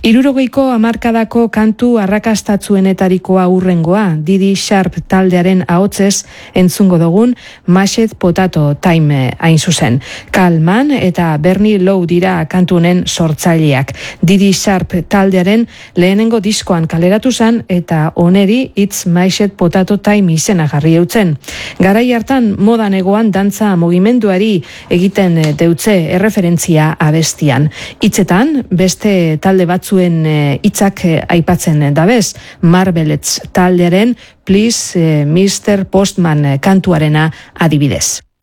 60ko hamarkadako kantu arrakastatzuenetarikoa hurrengoa, Didi Sharp taldearen ahotsez entzungo dugun Mashed Potato Time hain zuzen. Cal Mann eta Bernie Lowe dira kantunen sortzaileak. Didi Sharp taldearen lehenengo diskoan kaleratu zen eta oneri It's Mashed Potato Time izena jarri eutzen. Garai hartan modan egoan dantza mugimenduari egiten deutze erreferentzia abestian. Hitzetan beste talde batzuen hitzak aipatzen dabez, Marvelettes taldearen Please Mr. Postman kantuarena adibidez.